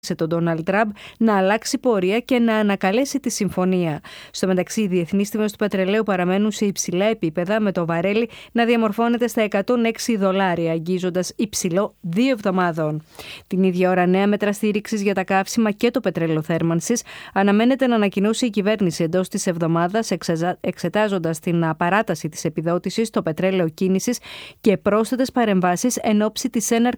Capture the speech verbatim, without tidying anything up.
σε τον Ντόναλντ Τραμπ να αλλάξει πορεία και να ανακαλέσει τη συμφωνία. Στο μεταξύ, οι διεθνείς τιμές του πετρελαίου παραμένουν σε υψηλά επίπεδα, με το βαρέλι να διαμορφώνεται στα εκατόν έξι δολάρια, αγγίζοντας υψηλό δύο εβδομάδων. Την ίδια ώρα, νέα μέτρα στήριξης για τα καύσιμα και το πετρέλαιο θέρμανσης αναμένεται να ανακοινώσει η κυβέρνηση εντός της εβδομάδας, εξετάζοντας την παράταση της επιδότησης στο πετρέλαιο κίνησης και πρόσθετες παρεμβάσεις εν ώψη της έναρξης